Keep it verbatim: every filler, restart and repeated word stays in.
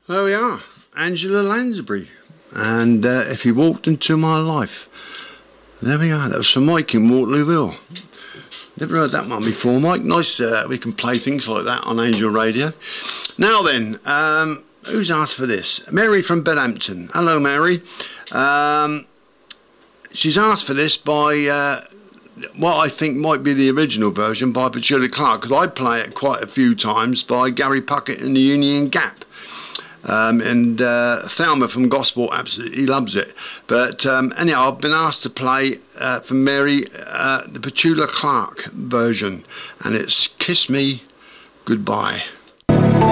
There we are, Angela Lansbury, and uh, If You Walked Into My Life. There we are, that was from Mike in Waterlooville. Never heard that one before, Mike. Nice, uh, we can play things like that on Angel Radio. Now then, um, who's asked for this? Mary from Bedhampton. Hello, Mary. Um, she's asked for this by uh, what I think might be the original version by Petula Clark, because I play it quite a few times by Gary Puckett and the Union Gap. Um, and uh, Thelma from Gosport absolutely loves it. But um, anyhow, I've been asked to play uh, for Mary uh, the Petula Clark version, and it's Kiss Me Goodbye.